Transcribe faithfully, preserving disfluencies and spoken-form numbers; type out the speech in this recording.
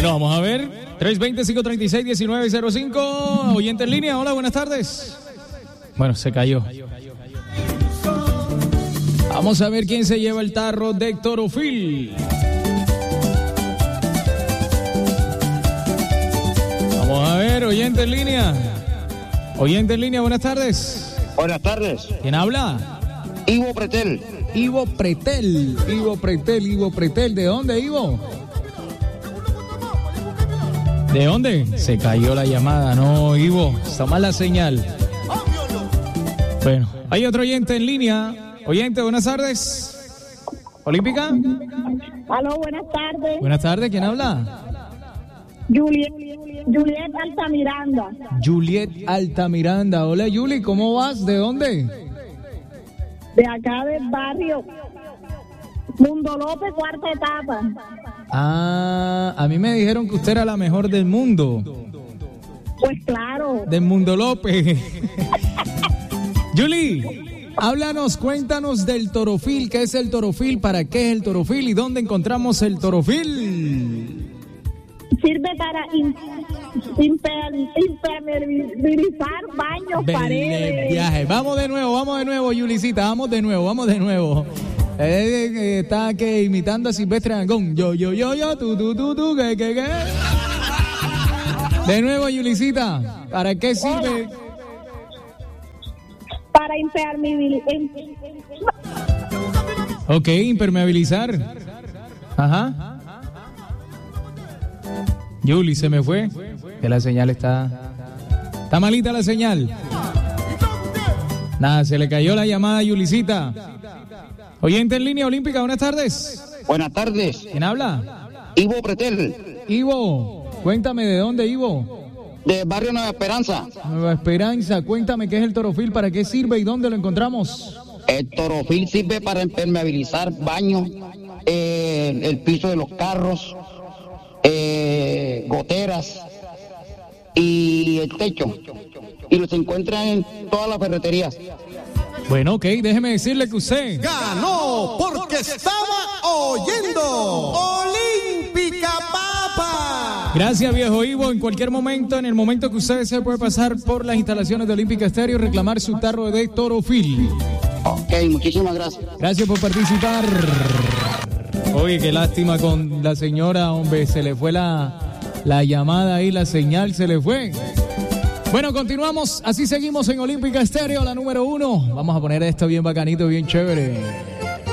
Bueno, vamos a ver. tres dos cero, cinco tres seis, uno nueve cero cinco. Oyente en línea. Hola, buenas tardes. Bueno, se cayó. Vamos a ver quién se lleva el tarro de Torofil. Vamos a ver, oyente en línea. Oyente en línea, buenas tardes. Buenas tardes. ¿Quién habla? Ivo Pretel. Ivo Pretel. Ivo Pretel, Ivo Pretel. ¿De dónde, Ivo? ¿De dónde? Se cayó la llamada. No, Ivo, está mal la señal. Bueno, hay otro oyente en línea. Oyente, buenas tardes. ¿Olímpica? Aló, buenas tardes. Buenas tardes, ¿quién habla? Juliet, Juliet Altamiranda. Juliet Altamiranda. Hola, Juli, ¿cómo vas? ¿De dónde? De acá del barrio. Mundo López, cuarta etapa. Ah, a mí me dijeron que usted era la mejor del mundo. Pues claro. Del Mundo López. Juli, háblanos, cuéntanos del Torofil. ¿Qué es el Torofil? ¿Para qué es el Torofil? ¿Y dónde encontramos el Torofil? Sirve para in, imper, impermeabilizar baños, Bele paredes. Viaje. Vamos de nuevo, vamos de nuevo, Julicita. Vamos de nuevo, vamos de nuevo. Eh, eh, está que imitando a Silvestre Dangond. Yo, yo, yo, yo, tú, tú, tú, tú, que, que, que. De nuevo, Julicita. ¿Para qué sirve? Para impermeabilizar. Ok, impermeabilizar. Ajá. Juli, se me fue. Que la señal está... Está malita la señal. Nada, se le cayó la llamada a Julicita. Oyente en línea, Olímpica, buenas tardes. Buenas tardes. ¿Quién habla? Ivo Pretel. Ivo, cuéntame de dónde, Ivo. De Barrio Nueva Esperanza. Nueva Esperanza, cuéntame qué es el Torofil, para qué sirve y dónde lo encontramos. El Torofil sirve para impermeabilizar baños, eh, el piso de los carros, eh, goteras y el techo. Y los encuentran en todas las ferreterías. Bueno, ok, déjeme decirle que usted ganó porque estaba oyendo Olímpica Papa. Gracias, viejo Ivo. En cualquier momento, en el momento que usted se puede pasar por las instalaciones de Olímpica Estéreo y reclamar su tarro de Torofil. Ok, muchísimas gracias. Gracias por participar. Oye, qué lástima con la señora, hombre, se le fue la, la llamada ahí, la señal se le fue. Bueno, continuamos, así seguimos en Olímpica Estéreo, la número uno. Vamos a poner esto bien bacanito, bien chévere.